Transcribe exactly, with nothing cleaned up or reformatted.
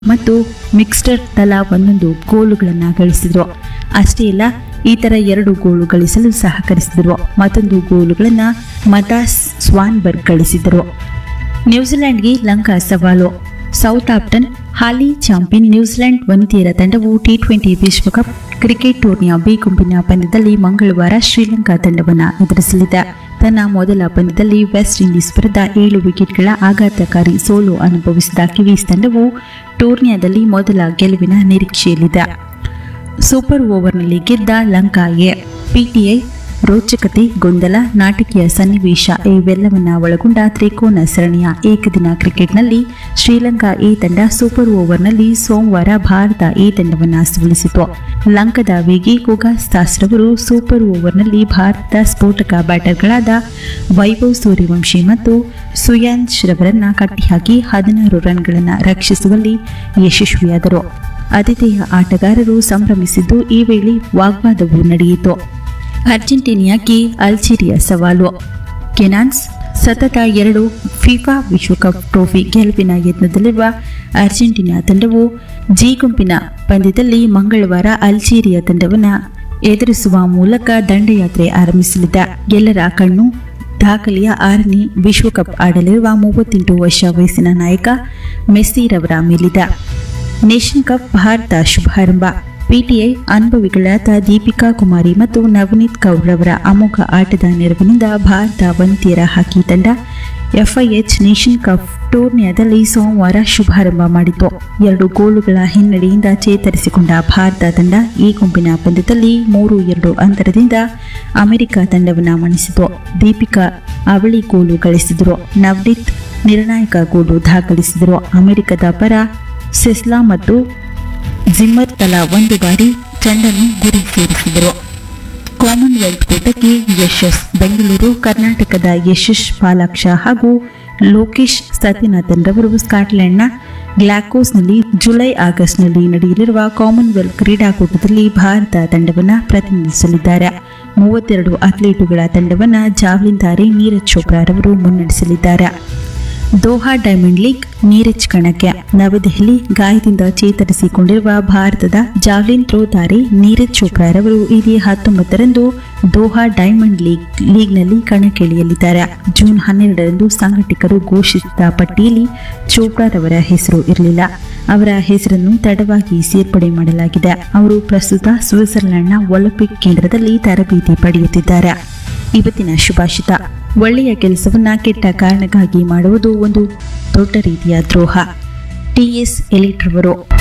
ಮತ್ತು ಮಿಕ್ಸ್ಟರ್ ತಲಾ ಒಂದೊಂದು ಗೋಲುಗಳನ್ನು ಗಳಿಸಿದರು. ಅಷ್ಟೇ ಅಲ್ಲ, ಇತರ ಎರಡು ಗೋಲು ಗಳಿಸಲು ಸಹಕರಿಸಿದರು. ಮತ್ತೊಂದು ಗೋಲುಗಳನ್ನು ಮತಾಸ್ ಸ್ವಾನ್ಬರ್ಗ್ ಗಳಿಸಿದರು. ನ್ಯೂಜಿಲೆಂಡ್ಗೆ ಲಂಕಾ ಸವಾಲು. ಸೌತ್ ಆಪ್ಟನ್ ಹಾಲಿ ಚಾಂಪಿಯನ್ ನ್ಯೂಜಿಲೆಂಡ್ ವನಿತೆಯರ ತಂಡವು ಟಿ ಟ್ವೆಂಟಿ ವಿಶ್ವಕಪ್ ಕ್ರಿಕೆಟ್ ಟೂರ್ನಿಯ ಬಿ ಗುಂಪಿನ ಪಂದ್ಯದಲ್ಲಿ ಮಂಗಳವಾರ ಶ್ರೀಲಂಕಾ ತಂಡವನ್ನು ಎದುರಿಸಲಿದೆ. ತನ್ನ ಮೊದಲ ಪಂದ್ಯದಲ್ಲಿ ವೆಸ್ಟ್ ಇಂಡೀಸ್ ವಿರುದ್ಧ ಏಳು ವಿಕೆಟ್ಗಳ ಆಘಾತಕಾರಿ ಸೋಲು ಅನುಭವಿಸಿದ ಕಿವೀಸ್ ತಂಡವು ಟೂರ್ನಿಯಾದಲ್ಲಿ ಮೊದಲ ಗೆಲುವಿನ ನಿರೀಕ್ಷೆಯಲ್ಲಿದೆ. ಸೂಪರ್ ಓವರ್ನಲ್ಲಿ ಗೆದ್ದ ಲಂಕಾಗೆ ಪಿಟಿಐ ರೋಚಕತೆ, ಗೊಂದಲ, ನಾಟಕೀಯ ಸನ್ನಿವೇಶ ಇವೆಲ್ಲವನ್ನ ಒಳಗೊಂಡ ತ್ರಿಕೋನ ಸರಣಿಯ ಏಕದಿನ ಕ್ರಿಕೆಟ್ನಲ್ಲಿ ಶ್ರೀಲಂಕಾ ಎ ತಂಡ ಸೂಪರ್ ಓವರ್ನಲ್ಲಿ ಸೋಮವಾರ ಭಾರತ ಎ ತಂಡವನ್ನು ಸೋಲಿಸಿತು. ಲಂಕಾದ ವೇಗಿ ಕುಗಾಸ್ ರವರು ಸೂಪರ್ ಓವರ್ನಲ್ಲಿ ಭಾರತದ ಸ್ಫೋಟಕ ಬ್ಯಾಟರ್ಗಳಾದ ವೈಭವ್ ಸೂರ್ಯವಂಶಿ ಮತ್ತು ಸುಯಾಂಶ್ ರವರನ್ನ ಕಟ್ಟಿಹಾಕಿ ಹದಿನಾರು ರನ್ಗಳನ್ನು ರಕ್ಷಿಸುವಲ್ಲಿ ಯಶಸ್ವಿಯಾದರು. ಆತಿಥೇಯ ಆಟಗಾರರು ಸಂಭ್ರಮಿಸಿದ್ದು, ಈ ವೇಳೆ ವಾಗ್ವಾದವೂ ನಡೆಯಿತು. ಅರ್ಜೆಂಟೀನಿಯಾಗೆ ಅಲ್ಜೀರಿಯಾ ಸವಾಲು. ಕೆನಾನ್ಸ್ ಸತತ ಎರಡು ಫಿಫಾ ವಿಶ್ವಕಪ್ ಟ್ರೋಫಿ ಗೆಲುವಿನ ಯತ್ನದಲ್ಲಿರುವ ಅರ್ಜೆಂಟೀನಾ ತಂಡವು ಜಿ ಗುಂಪಿನ ಪಂದ್ಯದಲ್ಲಿ ಮಂಗಳವಾರ ಅಲ್ಜೀರಿಯಾ ತಂಡವನ್ನು ಎದುರಿಸುವ ಮೂಲಕ ದಂಡಯಾತ್ರೆ ಆರಂಭಿಸಲಿದೆ. ಎಲ್ಲರ ಕಣ್ಣು ದಾಖಲೆಯ ಆರನೇ ವಿಶ್ವಕಪ್ ಆಡಲಿರುವ ಮೂವತ್ತೆಂಟು ವರ್ಷ ವಯಸ್ಸಿನ ನಾಯಕ ಮೆಸ್ಸಿರವರ ಮೇಲಿದೆ. Nation cup Bharat ಶುಭಾರಂಭ. PTI ಅನುಭವಿಗಳಾದ Deepika Kumari ಮತ್ತು ನವನೀತ್ ಕೌರ್ ರವರ ಅಮೋಘ ಆಟದ ನೆರವಿನಿಂದ ಭಾರತ ವನಿತೆಯರ ಹಾಕಿ ತಂಡ ಎಫ್ಐಎಚ್ ನೇಷನ್ ಕಪ್ ಟೂರ್ನಿಯಾದಲ್ಲಿ ಸೋಮವಾರ ಶುಭಾರಂಭ ಮಾಡಿತು. ಎರಡು ಗೋಲುಗಳ ಹಿನ್ನಡೆಯಿಂದ ಚೇತರಿಸಿಕೊಂಡ ಭಾರತ ತಂಡ ಈ ಗುಂಪಿನ ಪಂದ್ಯದಲ್ಲಿ ಮೂರು ಎರಡು ಅಂತರದಿಂದ ಅಮೆರಿಕ ತಂಡವನ್ನು ಮಣಿಸಿತು. ದೀಪಿಕಾ ಅವಳಿ ಗೋಲು ಗಳಿಸಿದರು. ನವನೀತ್ ನಿರ್ಣಾಯಕ ಗೋಲು ದಾಖಲಿಸಿದರು. ಅಮೆರಿಕದ ಪರ ಸೆಸ್ಲಾ ಮತ್ತು ಜಿಮ್ಮರ್ ತಲಾ ಒಂದು ಬಾರಿ ಚೆಂಡನ್ನು ಗುರಿ ಸೇರಿಸಿದರು. ಕಾಮನ್ವೆಲ್ತ್ ಕೂಟಕ್ಕೆ ಯಶಸ್. ಬೆಂಗಳೂರು ಕರ್ನಾಟಕದ ಯಶಸ್ ಪಾಲಾಕ್ಷ ಹಾಗೂ ಲೋಕೇಶ್ ಸತ್ಯನಾಥನ್ ರವರು ಸ್ಕಾಟ್ಲೆಂಡ್ನ ಗ್ಲಾಕೋಸ್ನಲ್ಲಿ ಜುಲೈ ಆಗಸ್ಟ್ನಲ್ಲಿ ನಡೆಯಲಿರುವ ಕಾಮನ್ವೆಲ್ತ್ ಕ್ರೀಡಾಕೂಟದಲ್ಲಿ ಭಾರತ ತಂಡವನ್ನು ಪ್ರತಿನಿಧಿಸಲಿದ್ದಾರೆ. ಮೂವತ್ತೆರಡು ಅಥ್ಲೀಟುಗಳ ತಂಡವನ್ನು ಜಾವ್ಲಿನ್ ತಾರೆ ನೀರಜ್ ಚೋಪ್ರಾ ರವರು ಮುನ್ನಡೆಸಲಿದ್ದಾರೆ. ದೋಹಾ ಡೈಮಂಡ್ ಲೀಗ್ ನೀರಜ್ ಕಣಕ್ಕೆ. ನವದೆಹಲಿ ಗಾಯದಿಂದ ಚೇತರಿಸಿಕೊಂಡಿರುವ ಭಾರತದ ಜಾವ್ಲಿನ್ ಥ್ರೋ ತಾರೆ ನೀರಜ್ ಚೋಪ್ರಾ ರವರು ಇದೇ ಹತ್ತೊಂಬತ್ತರಂದು ದೋಹಾ ಡೈಮಂಡ್ ಲೀಗ್ ಲೀಗ್ನಲ್ಲಿ ಕಣಕ್ಕಿಳಿಯಲಿದ್ದಾರೆ. ಜೂನ್ ಹನ್ನೆರಡರಂದು ಸಂಘಟಕರು ಘೋಷಿಸಿದ ಪಟ್ಟಿಯಲ್ಲಿ ಚೋಪ್ರಾ ರವರ ಹೆಸರು ಇರಲಿಲ್ಲ. ಅವರ ಹೆಸರನ್ನು ತಡವಾಗಿ ಸೇರ್ಪಡೆ ಮಾಡಲಾಗಿದೆ. ಅವರು ಪ್ರಸ್ತುತ ಸ್ವಿಟ್ಜರ್ಲೆಂಡ್ನ ಒಲಿಂಪಿಕ್ ಕೇಂದ್ರದಲ್ಲಿ ತರಬೇತಿ ಪಡೆಯುತ್ತಿದ್ದಾರೆ. ಇವತ್ತಿನ ಶುಭಾಷಿತ: ಒಳ್ಳೆಯ ಕೆಲಸವನ್ನ ಕೆಟ್ಟ ಕಾರಣಕ್ಕಾಗಿ ಮಾಡುವುದು ಒಂದು ದೊಡ್ಡ ರೀತಿಯ ದ್ರೋಹ. ಟಿ ಎಸ್ ಎಲಿಟ್ ರವರು.